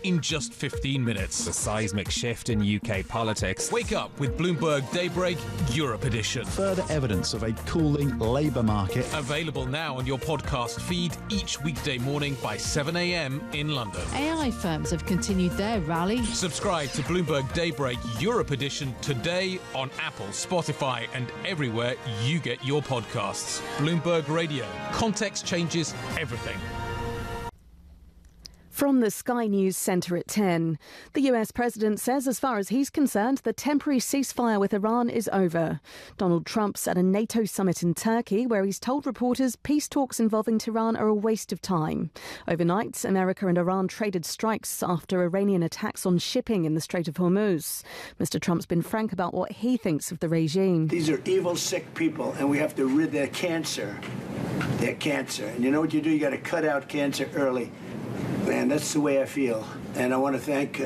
in just 15 minutes. The seismic shift in UK politics. Wake up with Bloomberg Daybreak Europe Edition. Further evidence of a cooling labour market. Available now on your podcast feed each weekday morning by 7 a.m. in London. AI firms have continued their rally. Subscribe to Bloomberg Daybreak Europe Edition today on Apple, Spotify, and everywhere you get your podcasts. Bloomberg Radio. Context changes everything. From the Sky News Centre at 10, the US president says as far as he's concerned, the temporary ceasefire with Iran is over. Donald Trump's at a NATO summit in Turkey where he's told reporters peace talks involving Tehran are a waste of time. Overnight, America and Iran traded strikes after Iranian attacks on shipping in the Strait of Hormuz. Mr. Trump's been frank about what he thinks of the regime. These are evil, sick people, and we have to rid their cancer. Their cancer. And you know what you do? You got to cut out cancer early. Man, that's the way I feel. And I want to thank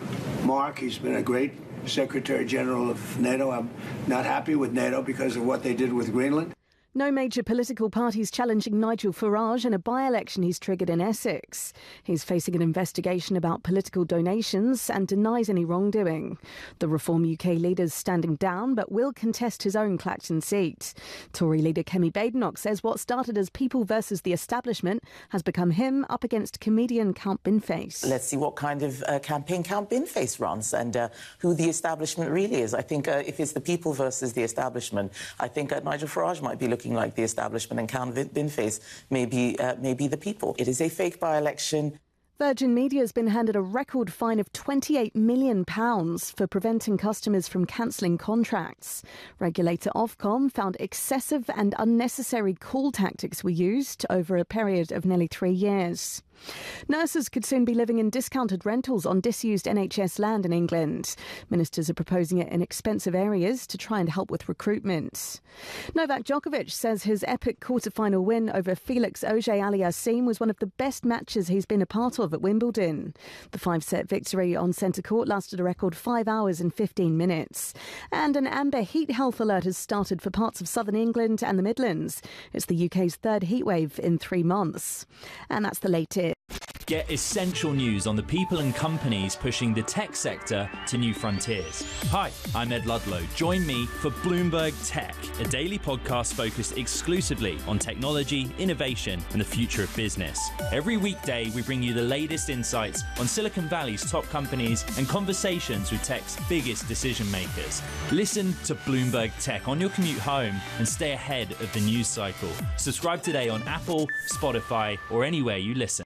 Mark. He's been a great Secretary General of NATO. I'm not happy with NATO because of what they did with Greenland. No major political parties challenging Nigel Farage in a by-election he's triggered in Essex. He's facing an investigation about political donations and denies any wrongdoing. The Reform UK leader's standing down but will contest his own Clacton seat. Tory leader Kemi Badenoch says what started as people versus the establishment has become him up against comedian Count Binface. Let's see what kind of campaign Count Binface runs and who the establishment really is. I think if it's the people versus the establishment, I think Nigel Farage might be looking like the establishment and Count Binface may be the people. It is a fake by-election. Virgin Media has been handed a record fine of £28 million for preventing customers from cancelling contracts. Regulator Ofcom found excessive and unnecessary call tactics were used over a period of nearly 3 years. Nurses could soon be living in discounted rentals on disused NHS land in England. Ministers are proposing it in expensive areas to try and help with recruitment. Novak Djokovic says his epic quarter-final win over Felix Auger-Aliassime was one of the best matches he's been a part of at Wimbledon. The 5-set victory on centre court lasted a record 5 hours and 15 minutes. And an amber heat health alert has started for parts of southern England and the Midlands. It's the UK's third heatwave in 3 months. And that's the latest. Get essential news on the people and companies pushing the tech sector to new frontiers. Hi, I'm Ed Ludlow. Join me for Bloomberg Tech, a daily podcast focused exclusively on technology, innovation, and the future of business. Every weekday, we bring you the latest insights on Silicon Valley's top companies and conversations with tech's biggest decision makers. Listen to Bloomberg Tech on your commute home and stay ahead of the news cycle. Subscribe today on Apple, Spotify, or anywhere you listen.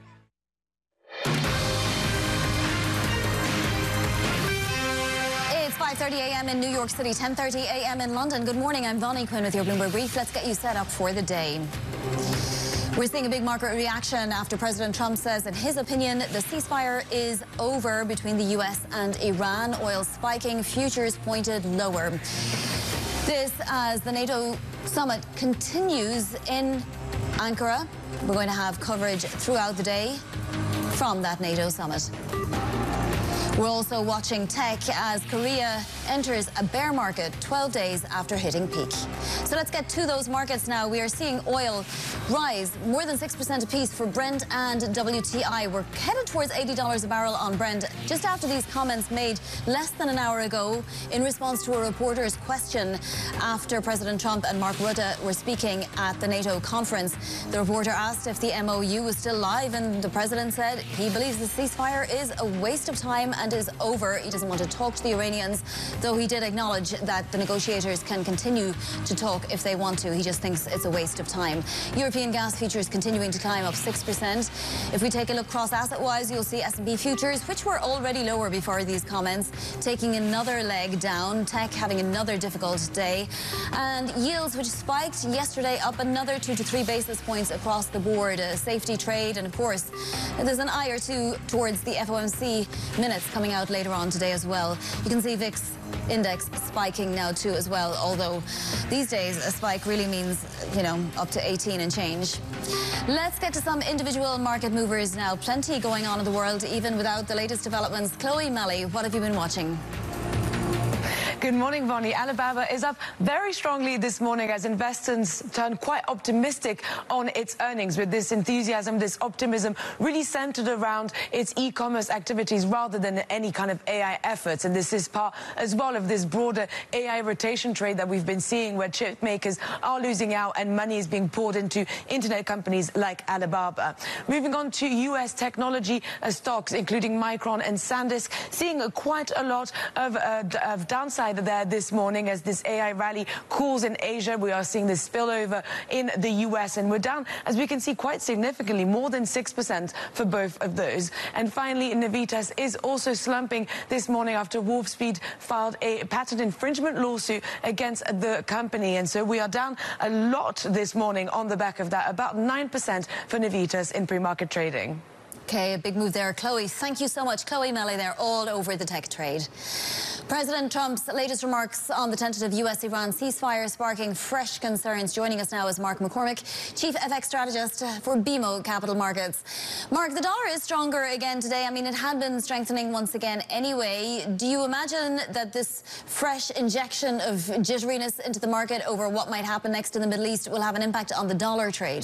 It's 5:30 a.m. in New York City, 10:30 a.m. in London. Good morning, I'm Vonnie Quinn with your Bloomberg Brief. Let's get you set up for the day. We're seeing a big market reaction after President Trump says, in his opinion, the ceasefire is over between the U.S. and Iran. Oil spiking, futures pointed lower. This as the NATO summit continues in Ankara. We're going to have coverage throughout the day from that NATO summit. We're also watching tech as Korea enters a bear market 12 days after hitting peak. So let's get to those markets now. We are seeing oil rise more than 6% apiece for Brent and WTI. We're headed towards $80 a barrel on Brent just after these comments made less than an hour ago in response to a reporter's question after President Trump and Mark Rutte were speaking at the NATO conference. The reporter asked if the MOU was still live, and the president said he believes the ceasefire is a waste of time and is over. He doesn't want to talk to the Iranians, though he did acknowledge that the negotiators can continue to talk if they want to. He just thinks it's a waste of time. European gas futures continuing to climb up 6%. If we take a look cross-asset-wise, you'll see S&P futures, which were already lower before these comments, taking another leg down. Tech having another difficult day. And yields, which spiked yesterday, up another 2 to 3 basis points across the board. Safety trade, and of course, there's an eye or two towards the FOMC minutes coming out later on today as well. You can see VIX index spiking now too as well, although these days a spike really means, you know, up to 18 and change. Let's get to some individual market movers now. Plenty going on in the world, even without the latest developments. Chloe Malley, what have you been watching? Good morning, Vonnie. Alibaba is up very strongly this morning as investors turn quite optimistic on its earnings, with this enthusiasm, this optimism really centered around its e-commerce activities rather than any kind of AI efforts. And this is part as well of this broader AI rotation trade that we've been seeing, where chip makers are losing out and money is being poured into internet companies like Alibaba. Moving on to U.S. technology stocks, including Micron and SanDisk, seeing quite a lot of downside there this morning as this AI rally cools in Asia. We are seeing this spillover in the US, and we're down, as we can see, quite significantly, more than 6% for both of those. And finally, Navitas is also slumping this morning after Warp Speed filed a patent infringement lawsuit against the company. And so we are down a lot this morning on the back of that, about 9% for Navitas in pre-market trading. Okay, a big move there. Chloe, thank you so much. Chloe Melly there, all over the tech trade. President Trump's latest remarks on the tentative US-Iran ceasefire sparking fresh concerns. Joining us now is Mark McCormick, Chief FX Strategist for BMO Capital Markets. Mark, the dollar is stronger again today. I mean, it had been strengthening once again anyway. Do you imagine that this fresh injection of jitteriness into the market over what might happen next in the Middle East will have an impact on the dollar trade?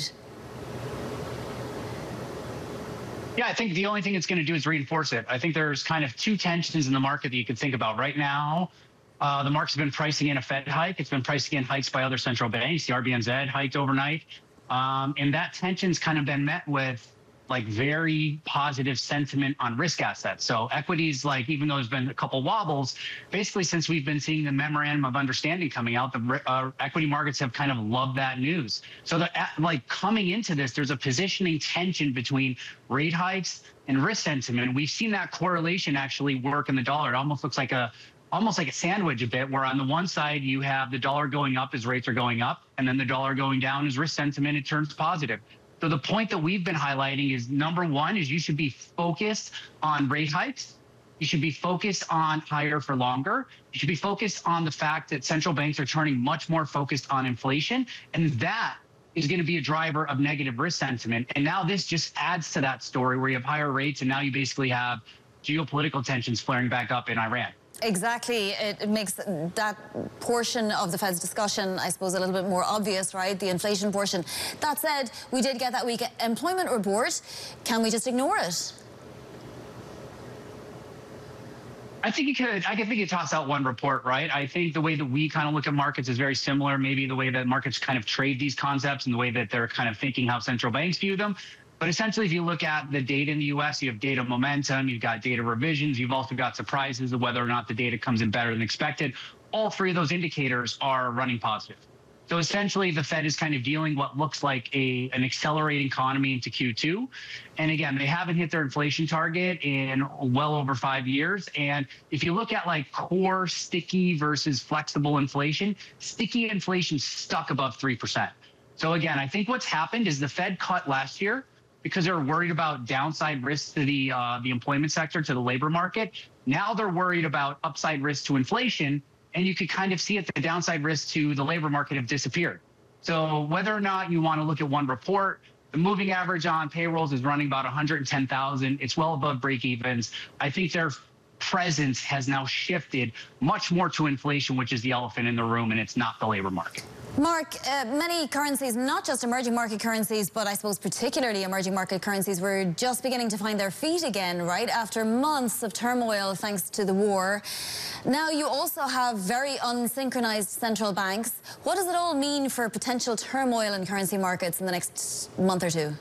Yeah, I think the only thing it's going to do is reinforce it. I think there's kind of two tensions in the market that you could think about right now. The market's been pricing in a Fed hike. It's been pricing in hikes by other central banks. The RBNZ hiked overnight. And that tension's kind of been met with like very positive sentiment on risk assets. So equities, like, even though there's been a couple wobbles, basically since we've been seeing the memorandum of understanding coming out, the equity markets have kind of loved that news. So like coming into this, there's a positioning tension between rate hikes and risk sentiment. We've seen that correlation actually work in the dollar. It almost looks like almost like a sandwich a bit, where on the one side you have the dollar going up as rates are going up, and then the dollar going down as risk sentiment, it turns positive. So the point that we've been highlighting is, number one, is you should be focused on rate hikes. You should be focused on higher for longer. You should be focused on the fact that central banks are turning much more focused on inflation. And that is going to be a driver of negative risk sentiment. And now this just adds to that story where you have higher rates, and now you basically have geopolitical tensions flaring back up in Iran. Exactly. It makes that portion of the Fed's discussion, I suppose, a little bit more obvious, right? The inflation portion. That said, we did get that week employment report. Can we just ignore it? I think you could. I think you toss out one report, right? I think the way that we kind of look at markets is very similar. Maybe the way that markets kind of trade these concepts and the way that they're kind of thinking how central banks view them. But essentially, if you look at the data in the U.S., you have data momentum, you've got data revisions, you've also got surprises of whether or not the data comes in better than expected. All three of those indicators are running positive. So essentially, the Fed is kind of dealing what looks like an accelerating economy into Q2. And again, they haven't hit their inflation target in well over 5 years. And if you look at like core sticky versus flexible inflation, sticky inflation stuck above 3%. So again, I think what's happened is the Fed cut last year because they're worried about downside risks to the employment sector, to the labor market. Now they're worried about upside risk to inflation, and you could kind of see it, the downside risks to the labor market have disappeared. So whether or not you want to look at one report, the moving average on payrolls is running about 110,000. It's well above break evens. I think their presence has now shifted much more to inflation, which is the elephant in the room, and it's not the labor market. Mark, many currencies, not just emerging market currencies, but I suppose particularly emerging market currencies, were just beginning to find their feet again, right? After months of turmoil thanks to the war. Now you also have very unsynchronized central banks. What does it all mean for potential turmoil in currency markets in the next month or two?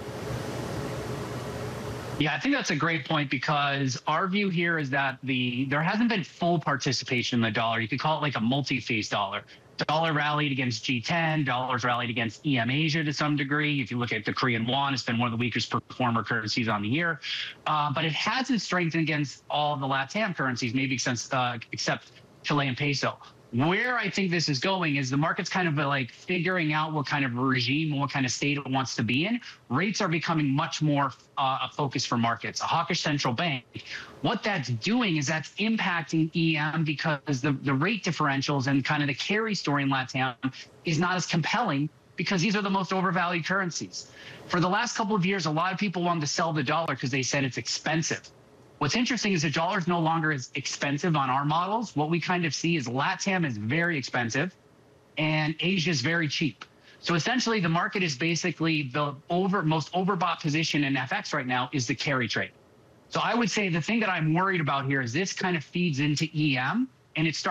Yeah, I think that's a great point, because our view here is that there hasn't been full participation in the dollar. You could call it like a multi-phase dollar. Dollar rallied against G10, dollars rallied against EM Asia to some degree. If you look at the Korean won, it's been one of the weakest performer currencies on the year. But it hasn't strengthened against all the LATAM currencies, maybe except Chilean peso. Where I think this is going is the market's kind of like figuring out what kind of regime, what kind of state it wants to be in. Rates are becoming much more a focus for markets. A hawkish central bank, what that's doing is that's impacting EM, because the rate differentials and kind of the carry story in LATAM is not as compelling, because these are the most overvalued currencies. For the last couple of years, a lot of people wanted to sell the dollar because they said it's expensive. What's interesting is the dollar is no longer as expensive on our models. What we kind of see is LATAM is very expensive and Asia is very cheap. So essentially the market is basically the most overbought position in FX right now is the carry trade. So I would say the thing that I'm worried about here is this kind of feeds into EM and it starts